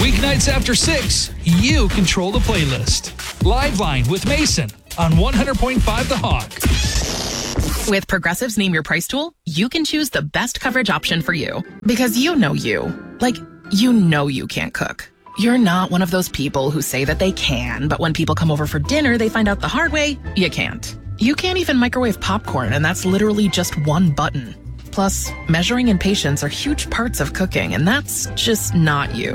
Weeknights after 6, you control the playlist. Live Line with Mason on 100.5 The Hawk. With Progressive's Name Your Price tool, you can choose the best coverage option for you. Because you know you. Like, you know you can't cook. You're not one of those people who say that they can, but when people come over for dinner, they find out the hard way, you can't. You can't even microwave popcorn, and that's literally just one button. Plus, measuring and patience are huge parts of cooking, and that's just not you.